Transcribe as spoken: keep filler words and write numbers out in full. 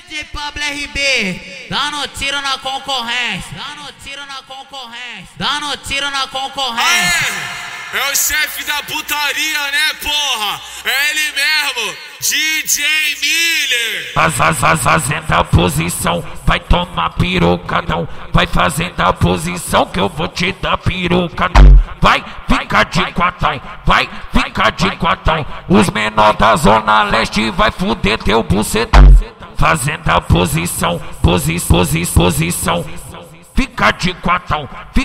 D J Pablo R B, dando tiro na concorrência, dando tiro na concorrência, dando tiro na concorrência. Aê, é o chefe da putaria, né, porra? É ele mesmo, D J Miller. Faz, faz, faz, fazendo a posição, vai tomar pirocadão. Vai fazendo a posição que eu vou te dar pirocadão. Vai ficar de quatão, vai ficar de quatão. Os menores da Zona Leste vai fuder teu bucetão. Fazendo a posição, posi, posi, posição. Fica de quatão.